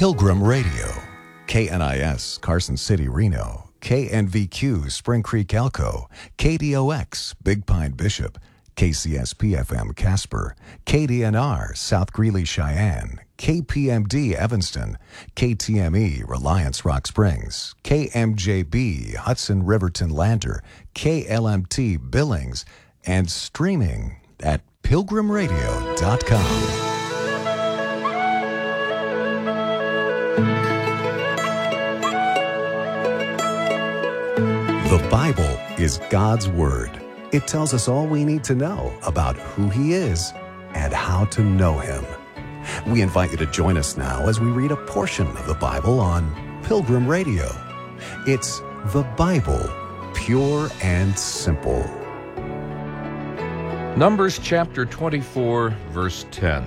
Pilgrim Radio, KNIS Carson City, Reno, KNVQ Spring Creek, Elko, KDOX Big Pine, Bishop, KCSP-FM Casper, KDNR South Greeley, Cheyenne, KPMD Evanston, KTME Reliance Rock Springs, KMJB Hudson Riverton Lander, KLMT Billings, and streaming at pilgrimradio.com. The Bible is God's Word. It tells us all we need to know about who He is and how to know Him. We invite you to join us now as we read a portion of the Bible on Pilgrim Radio. It's the Bible, pure and simple. Numbers chapter 24, verse 10.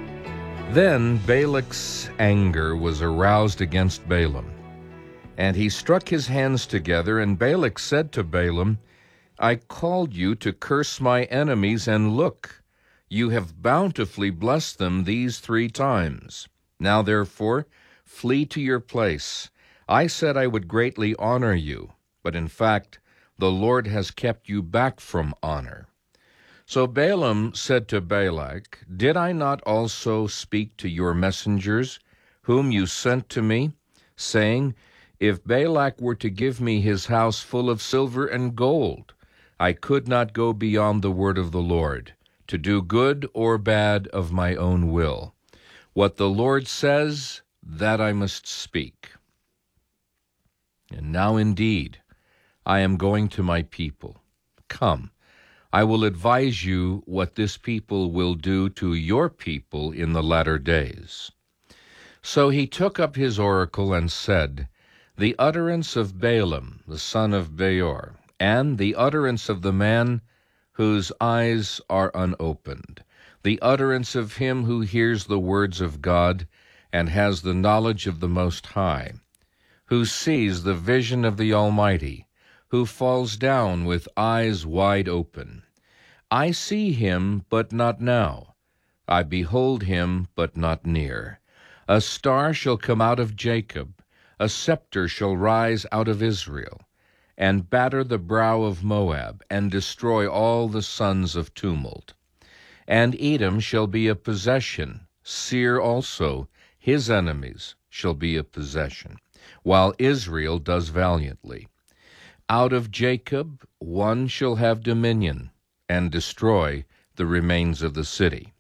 Then Balak's anger was aroused against Balaam, and he struck his hands together, and Balak said to Balaam, I called you to curse my enemies, and look, you have bountifully blessed them these 3 times. Now therefore, flee to your place. I said I would greatly honor you, but in fact, the Lord has kept you back from honor. So Balaam said to Balak, Did I not also speak to your messengers, whom you sent to me, saying, If Balak were to give me his house full of silver and gold, I could not go beyond the word of the Lord, to do good or bad of my own will. What the Lord says, that I must speak. And now indeed, I am going to my people. Come, I will advise you what this people will do to your people in the latter days. So he took up his oracle and said, The utterance of Balaam, the son of Beor, and the utterance of the man whose eyes are unopened, the utterance of him who hears the words of God and has the knowledge of the Most High, who sees the vision of the Almighty, who falls down with eyes wide open. I see him, but not now. I behold him, but not near. A star shall come out of Jacob, a scepter shall rise out of Israel, and batter the brow of Moab, and destroy all the sons of tumult. And Edom shall be a possession, Seir also, his enemies, shall be a possession, while Israel does valiantly. Out of Jacob one shall have dominion, and destroy the remains of the city.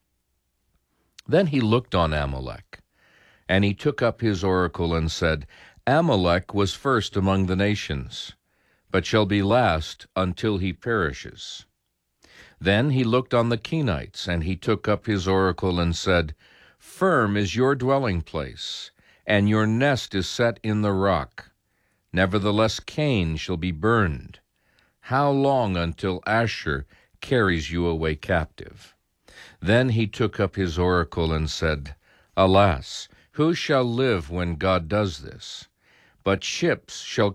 Then he looked on Amalek, and he took up his oracle and said, Amalek was first among the nations, but shall be last until he perishes. Then he looked on the Kenites, and he took up his oracle and said, Firm is your dwelling place, and your nest is set in the rock. Nevertheless Cain shall be burned. How long until Asher carries you away captive? Then he took up his oracle and said, Alas, who shall live when God does this? But ships shall